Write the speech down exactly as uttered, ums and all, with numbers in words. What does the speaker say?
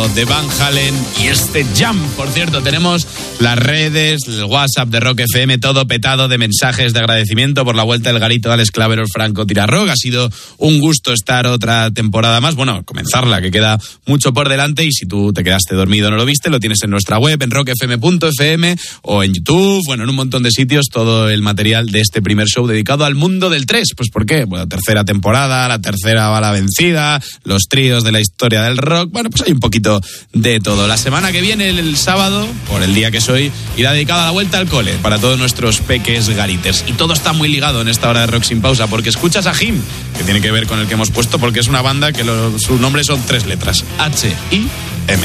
de Van Halen y este Jump. Por cierto, tenemos las redes, el WhatsApp de Rock F M, todo petado de mensajes de agradecimiento por la vuelta del garito de Alex Claverol, Franco Tirarroc. Ha sido un gusto estar otra temporada más, bueno, comenzarla, que queda mucho por delante, y si tú te quedaste dormido o no lo viste, lo tienes en nuestra web, en rock f m punto f m o en YouTube, bueno, en un montón de sitios, todo el material de este primer show dedicado al mundo del tres. Pues ¿por qué? Bueno, tercera temporada, la tercera va la vencida, los tríos de la historia del rock, bueno, pues hay un poquito de todo. La semana que viene, el, el sábado, por el día que soy, irá dedicada a la vuelta al cole para todos nuestros peques gariters. Y todo está muy ligado en esta hora de Rock Sin Pausa, porque escuchas a Him, que tiene que ver con el que hemos puesto, porque es una banda que lo, su nombre son tres letras, H I